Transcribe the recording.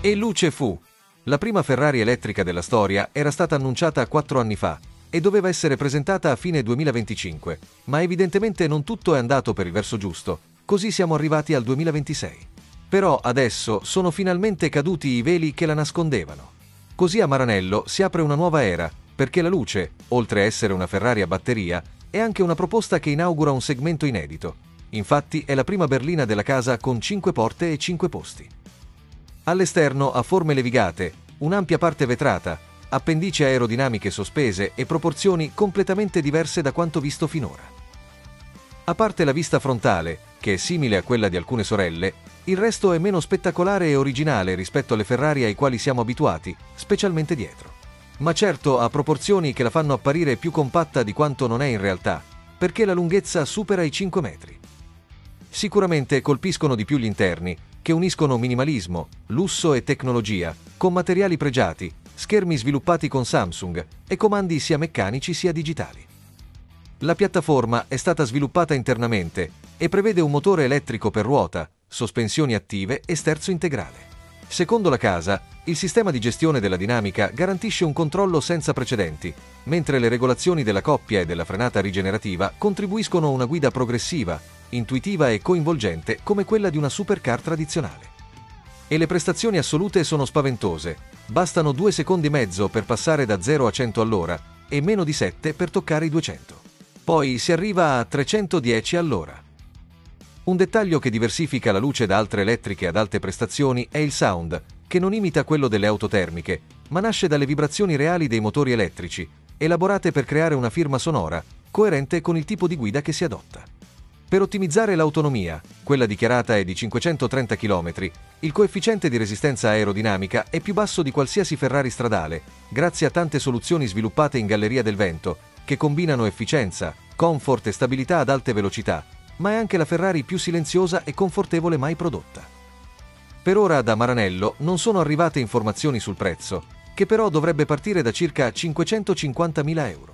E luce fu! La prima Ferrari elettrica della storia era stata annunciata 4 anni fa e doveva essere presentata a fine 2025, ma evidentemente non tutto è andato per il verso giusto, così siamo arrivati al 2026. Però adesso sono finalmente caduti i veli che la nascondevano. Così a Maranello si apre una nuova era, perché la luce, oltre a essere una Ferrari a batteria, è anche una proposta che inaugura un segmento inedito. Infatti è la prima berlina della casa con 5 porte e 5 posti. All'esterno ha forme levigate, un'ampia parte vetrata, appendici aerodinamiche sospese e proporzioni completamente diverse da quanto visto finora. A parte la vista frontale, che è simile a quella di alcune sorelle, il resto è meno spettacolare e originale rispetto alle Ferrari ai quali siamo abituati, specialmente dietro. Ma certo ha proporzioni che la fanno apparire più compatta di quanto non è in realtà, perché la lunghezza supera i 5 metri. Sicuramente colpiscono di più gli interni, che uniscono minimalismo, lusso e tecnologia, con materiali pregiati, schermi sviluppati con Samsung e comandi sia meccanici sia digitali. La piattaforma è stata sviluppata internamente e prevede un motore elettrico per ruota, sospensioni attive e sterzo integrale. Secondo la casa, il sistema di gestione della dinamica garantisce un controllo senza precedenti, mentre le regolazioni della coppia e della frenata rigenerativa contribuiscono a una guida progressiva, intuitiva e coinvolgente come quella di una supercar tradizionale. E le prestazioni assolute sono spaventose. Bastano 2 secondi e mezzo per passare da 0 a 100 all'ora e meno di 7 per toccare i 200. Poi si arriva a 310 all'ora. Un dettaglio che diversifica la luce da altre elettriche ad alte prestazioni è il sound, che non imita quello delle auto termiche, ma nasce dalle vibrazioni reali dei motori elettrici, elaborate per creare una firma sonora, coerente con il tipo di guida che si adotta. Per ottimizzare l'autonomia, quella dichiarata è di 530 km, il coefficiente di resistenza aerodinamica è più basso di qualsiasi Ferrari stradale, grazie a tante soluzioni sviluppate in galleria del vento, che combinano efficienza, comfort e stabilità ad alte velocità, ma è anche la Ferrari più silenziosa e confortevole mai prodotta. Per ora da Maranello non sono arrivate informazioni sul prezzo, che però dovrebbe partire da circa 550.000 euro.